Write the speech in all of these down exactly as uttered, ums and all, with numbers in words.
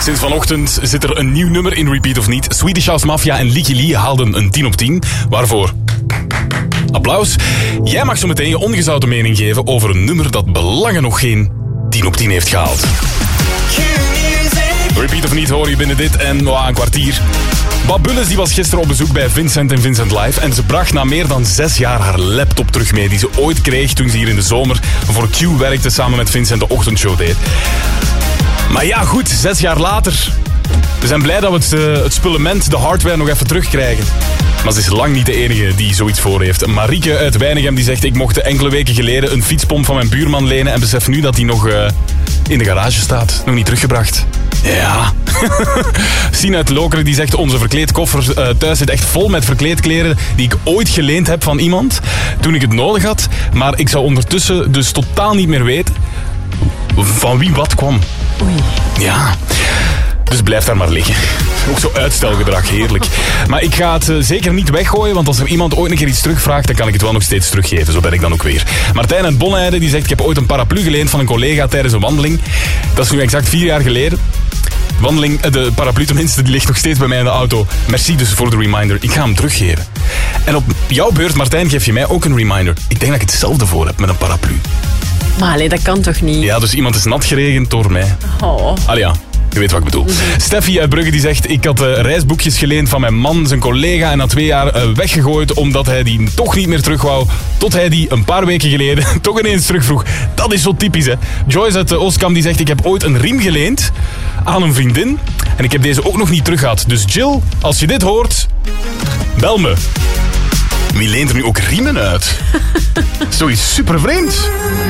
Sinds vanochtend zit er een nieuw nummer in Repeat of Niet. Swedish House Mafia en Licky Lee haalden een tien op tien. Waarvoor? Applaus. Jij mag zo meteen je ongezouten mening geven over een nummer dat belangen nog geen tien op tien heeft gehaald. Repeat of Niet hoor je binnen dit en oh, een kwartier. Babulles die was gisteren op bezoek bij Vincent en Vincent Live en ze bracht na meer dan zes jaar haar laptop terug mee die ze ooit kreeg toen ze hier in de zomer voor Q werkte samen met Vincent de ochtendshow deed. Maar ja goed, zes jaar later. We zijn blij dat we het, uh, het spullement, de hardware nog even terugkrijgen. Maar ze is lang niet de enige die zoiets voor heeft. Marieke uit Weinigem die zegt, ik mocht enkele weken geleden een fietspomp van mijn buurman lenen en besef nu dat die nog uh, in de garage staat. Nog niet teruggebracht. Ja. Sien uit Lokeren die zegt, onze verkleedkoffer uh, thuis zit echt vol met verkleedkleren die ik ooit geleend heb van iemand toen ik het nodig had. Maar ik zou ondertussen dus totaal niet meer weten van wie wat kwam. Oei. Ja. Dus blijf daar maar liggen. Ook zo uitstelgedrag, heerlijk. Maar ik ga het uh, zeker niet weggooien, want als er iemand ooit een keer iets terugvraagt, dan kan ik het wel nog steeds teruggeven. Zo ben ik dan ook weer. Martijn uit Bonheide die zegt, ik heb ooit een paraplu geleend van een collega tijdens een wandeling. Dat is nu exact vier jaar geleden. Wandeling, de paraplu tenminste, die ligt nog steeds bij mij in de auto. Merci dus voor de reminder. Ik ga hem teruggeven. En op jouw beurt, Martijn, geef je mij ook een reminder. Ik denk dat ik hetzelfde voor heb met een paraplu. Maar allee, dat kan toch niet? Ja, dus iemand is nat geregend door mij. Oh. Allee ja. Je weet wat ik bedoel. Mm-hmm. Steffi uit Brugge die zegt, ik had uh, reisboekjes geleend van mijn man, zijn collega, en na twee jaar uh, weggegooid omdat hij die toch niet meer terug wou. Tot hij die een paar weken geleden toch ineens terugvroeg. Dat is zo typisch, hè. Joyce uit uh, Oostkamp die zegt, ik heb ooit een riem geleend aan een vriendin en ik heb deze ook nog niet terug gehad. Dus Jill, als je dit hoort, bel me. Wie leent er nu ook riemen uit? Zoiets super vreemd.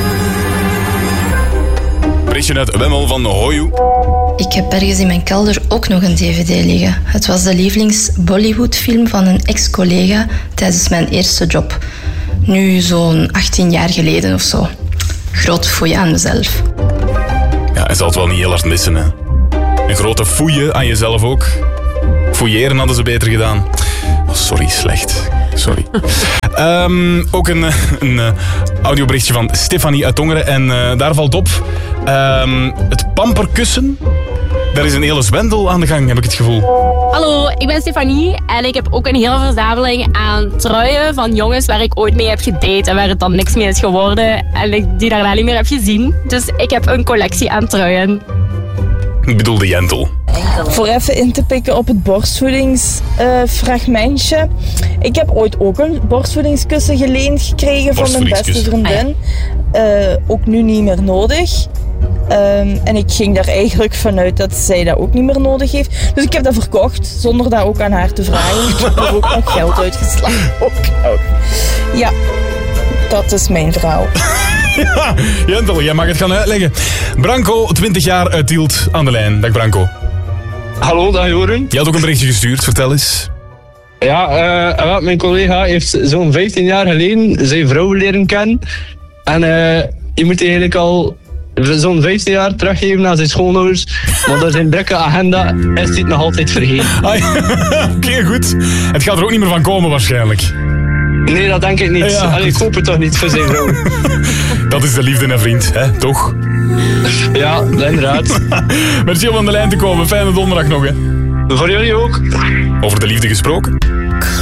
Berichtje uit Wemmel van Hoyu. Ik heb ergens in mijn kelder ook nog een dvd liggen. Het was de lievelings-Bollywood-film van een ex-collega tijdens mijn eerste job. Nu zo'n achttien jaar geleden of zo. Groot foei aan mezelf. Ja, hij zal het wel niet heel hard missen, hè. Een grote foeie aan jezelf ook. Fouilleren hadden ze beter gedaan. Oh, sorry, slecht. Sorry. um, ook een, een uh, audioberichtje van Stefanie uit Tongeren. En uh, daar valt op um, het pamperkussen. Daar is een hele zwendel aan de gang, heb ik het gevoel. Hallo, ik ben Stefanie en ik heb ook een hele verzameling aan truien van jongens waar ik ooit mee heb gedate en waar het dan niks mee is geworden en ik die daarna niet meer heb gezien. Dus ik heb een collectie aan truien. Ik bedoel de jentel. Voor even in te pikken op het borstvoedingsfragmentje. Uh, ik heb ooit ook een borstvoedingskussen geleend gekregen van mijn beste vriendin. Uh, ook nu niet meer nodig. Um, en ik ging daar eigenlijk vanuit dat zij dat ook niet meer nodig heeft. Dus ik heb dat verkocht, zonder dat ook aan haar te vragen. Ik heb er ook nog geld uitgeslagen. Ook nog. Ja, dat is mijn vrouw. Ja, Jentel, jij mag het gaan uitleggen. Branko, twintig jaar uit Tielt, aan de lijn. Dag Branko. Hallo, dag Joren. Je had ook een berichtje gestuurd, vertel eens. Ja, uh, mijn collega heeft zo'n vijftien jaar geleden zijn vrouw leren kennen. En uh, je moet eigenlijk al zo'n vijftien jaar teruggeven aan zijn schoonouders. Maar door zijn drukke agenda is hij het nog altijd vergeten. Oké, okay, goed. Het gaat er ook niet meer van komen waarschijnlijk. Nee, dat denk ik niet. Ja, Allee, ik hoop het toch niet voor zijn vrouw. Dat is de liefde en vriend, hè? Toch? Ja, inderdaad. Merci om aan de lijn te komen. Fijne donderdag nog, hè? Voor jullie ook. Over de liefde gesproken.